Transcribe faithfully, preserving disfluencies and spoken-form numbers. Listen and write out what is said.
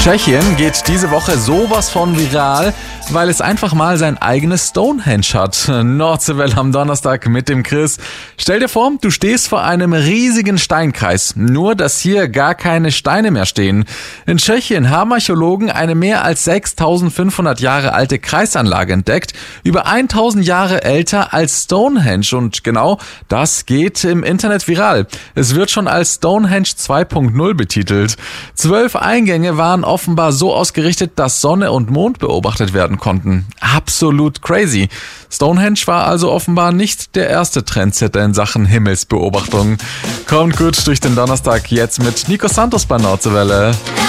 Tschechien geht diese Woche sowas von viral, weil es einfach mal sein eigenes Stonehenge hat. Nordseewelle am Donnerstag mit dem Chris. Stell dir vor, du stehst vor einem riesigen Steinkreis, nur dass hier gar keine Steine mehr stehen. In Tschechien haben Archäologen eine mehr als sechstausendfünfhundert Jahre alte Kreisanlage entdeckt, über tausend Jahre älter als Stonehenge, und genau das geht im Internet viral. Es wird schon als Stonehenge zwei Punkt null betitelt. Zwölf Eingänge waren offenbar so ausgerichtet, dass Sonne und Mond beobachtet werden konnten. Absolut crazy. Stonehenge war also offenbar nicht der erste Trendsetter in Sachen Himmelsbeobachtung. Kommt gut durch den Donnerstag jetzt mit Nico Santos bei Nordseewelle.